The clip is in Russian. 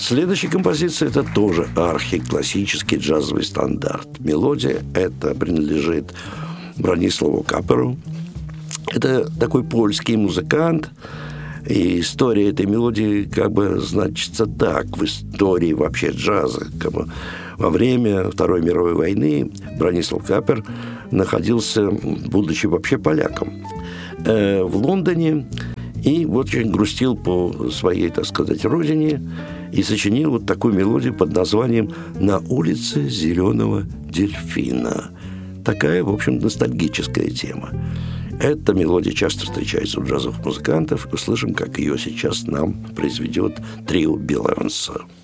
Следующая композиция – это тоже архиклассический джазовый стандарт. Мелодия эта принадлежит Брониславу Каперу. Это такой польский музыкант. И история этой мелодии значится так в истории вообще джаза. Во время Второй мировой войны Бронислав Капер находился, будучи вообще поляком, в Лондоне и очень грустил по своей, так сказать, родине и сочинил вот такую мелодию под названием «На улице зеленого дельфина». Такая, в общем, ностальгическая тема. Эта мелодия часто встречается у джазовых музыкантов. Услышим, как ее сейчас нам произведет трио Билл Эванса.